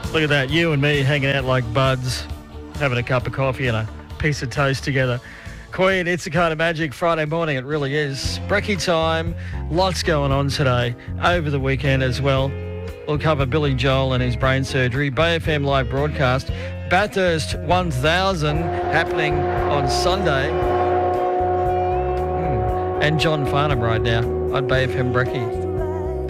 Look at that, you and me hanging out like buds, having a cup of coffee and a piece of toast together. Queen, it's the kind of magic Friday morning, it really is. Brekkie time, lots going on today, over the weekend as well. We'll cover Billy Joel and his brain surgery, Bay FM live broadcast, Bathurst 1000 happening on Sunday. And John Farnham right now on Bay FM Brekkie.